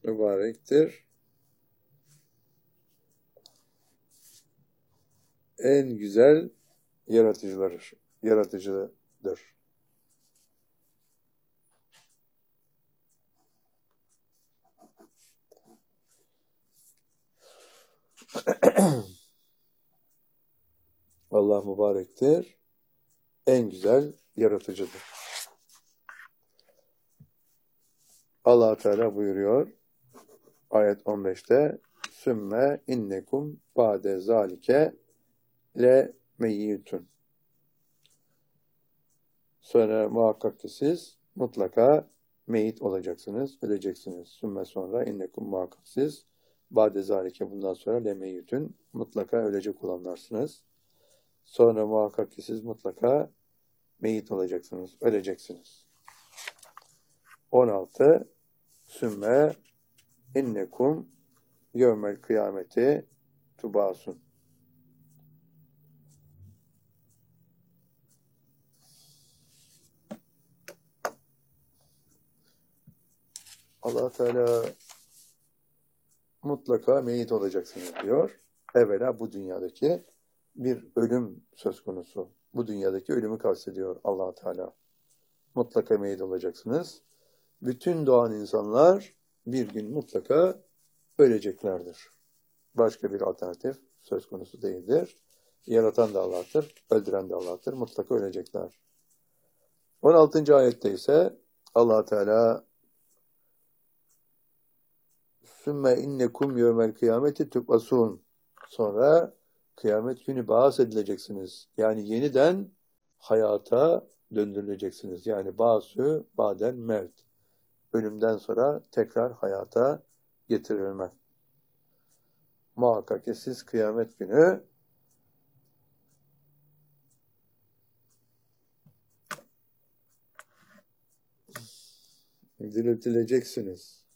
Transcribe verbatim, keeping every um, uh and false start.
mübarektir. En güzel yaratıcılardır. Yaratıcıdır. Allah mübarektir. En güzel yaratıcıdır. Allah Teala buyuruyor ayet on beşte sümme innekum ba'de zalike le meyyitun. Sonra muhakkak ki siz mutlaka meyit olacaksınız, öleceksiniz. Sümme sonra innekum muhakkak siz ba'de zalike bundan sonra le meyyitun mutlaka ölecek olanlarsınız. Sonra muhakkak ki siz mutlaka meyit olacaksınız, öleceksiniz. on altı sümme innekum yevmel kıyameti tubasun. Allah Teala mutlaka meyit olacaksınız diyor. Evvela bu dünyadaki bir ölüm söz konusu. Bu dünyadaki ölümü kastediyor Allah Teala. Mutlaka meyit olacaksınız. Bütün doğan insanlar bir gün mutlaka öleceklerdir. Başka bir alternatif söz konusu değildir. Yaratan da Allah'tır, öldüren de Allah'tır. Mutlaka ölecekler. on altıncı ayette ise Allah Teala sümme innekum yevmel kıyameti tübbasun. Sonra kıyamet günü ba'as edileceksiniz. Yani yeniden hayata döndürüleceksiniz. Yani ba'sü ba'den mevt. Ölümden sonra tekrar hayata getirilme. Muhakkak ki siz kıyamet günü diriltileceksiniz.